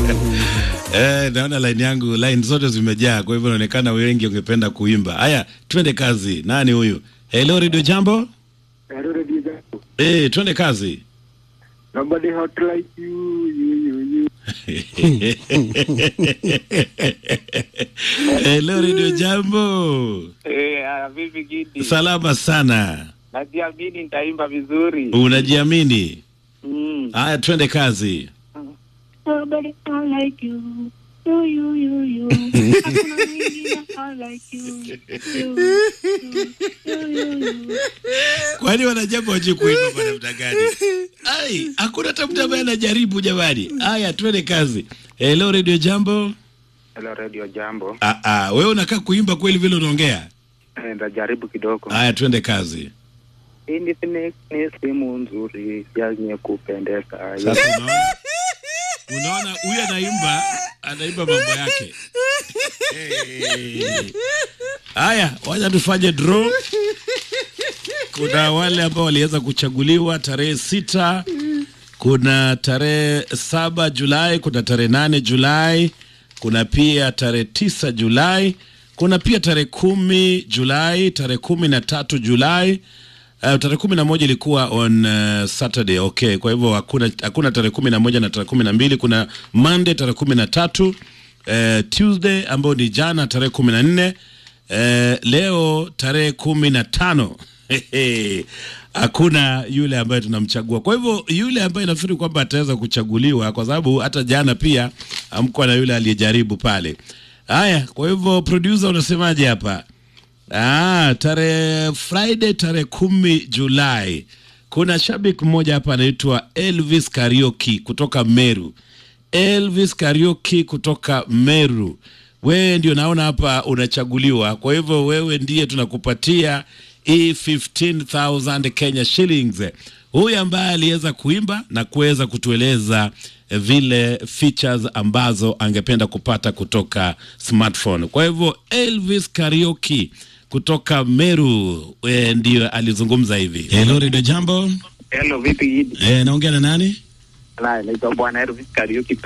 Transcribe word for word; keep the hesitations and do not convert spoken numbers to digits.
Eh, naona line yangu, line zote zimejaa, kwa hivyo inaonekana wengi ungependa kuimba. Haya, twende kazi. Nani huyu? Hello Radio Jambo? Hello Radio Jambo. Eh, twende kazi. Nobody hot like you, you, you, you. Hello Radio Jambo. Eh, ah, vipi Gidi? Salama sana. Najiamini nitaimba vizuri. Unajiamini? Mm. Haya, twende kazi. Nobody hot like you. You, you, you, you. Hakuna mwingine hot like you. You, you, you, you. Kwani wanajambo waje kuimba kwa namna gani? Ai, hakuna hata mtu ambaye anajaribu jamani. Haya, twende kazi. Hello Radio Jambo. Hello Radio Jambo. Ah ah, wewe unakaa kuimba kweli vile unaongea? Eh, ndajaribu kidogo. Haya, twende kazi. Ini ni simu nzuri yenye kupendeza. Sasa unaona? Unaona huyu anaimba, anaimba mambo yake. Hey. Haya, wacha tufanye draw. Kuna wale ambao waliweza kuchaguliwa tarehe sita, kuna tarehe saba Julai, kuna tarehe nane Julai, kuna pia tarehe tisa Julai, kuna pia tarehe kumi Julai, tarehe kumi na tatu Julai. Uh, tarehe kumi na moja ilikuwa on uh, Saturday, okay. Kwa hivyo hakuna hakuna tarehe kumi na moja na tarehe kumi na mbili. Kuna Monday tarehe kumi na tatu, uh, Tuesday ambao ni jana tarehe kumi na nne, uh, leo tarehe kumi na tano. Hakuna yule ambaye tunamchagua. Kwa hivyo yule ambaye nafikiri kwamba ataweza kuchaguliwa, kwa sababu hata jana pia amkuwa na yule aliyejaribu pale. Haya, kwa hivyo producer unasemaje hapa? Ah, tarehe Friday tarehe kumi Julai. Kuna shabiki mmoja hapa anaitwa Elvis Karaoke kutoka Meru. Elvis Karaoke kutoka Meru. Wewe ndio naona hapa unachaguliwa. Kwa hivyo wewe ndiye tunakupatia e fifteen thousand Kenya shillings. Huyu ambaye aliweza kuimba na kuweza kutueleza vile features ambazo angependa kupata kutoka smartphone. Kwa hivyo Elvis Karaoke kutoka Meru e, ndio alizungumza hivi. Hello Radio Jambo. Hello vipi Gidi? Eh, naongea na nani? Na naitwa Bwana Elvis Karaoke.